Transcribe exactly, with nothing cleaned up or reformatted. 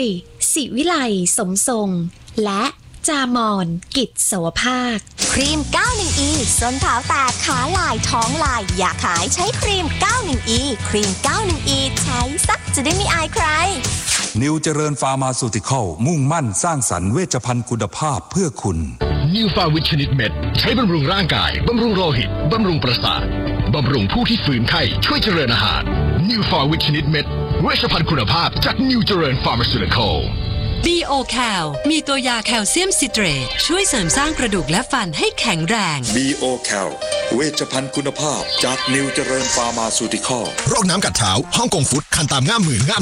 ศิวิไลสมทรงและจามอนกิจโสภาคครีม เก้าสิบเอ็ด อี ส้นเท้าแตกขาลายท้องลายอยากขายใช้ครีม เก้าสิบเอ็ด อี ครีม เก้าสิบเอ็ด อี ใช้ซักจะได้ไม่อายใครนิวเจริญฟาร์มาซูติคอลมุ่งมั่นสร้างสรรค์เวชภัณฑ์คุณภาพเพื่อคุณนิวฟาวิชนิดเม็ดใช้บำรุงร่างกายบำรุงโลหิตบำรุงประสาทบำรุงผู้ที่ฝืนไข้ช่วยเจริญอาหารนิวฟาวิชนิดเม็ดเวชภัณฑ์คุณภาพจากนิวเจริญฟาร์มาซูติคอลบี โอ แคล มีตัวยาแคลเซียมซิเตรตช่วยเสริมสร้างกระดูกและฟันให้แข็งแรงบี โอ แคล เวชภัณฑ์คุณภาพจากนิวเจริญฟาร์มาซูติคอลโรคน้ำกัดเท้าฮ่องกงฟุตคันตามง่ามมือง่าม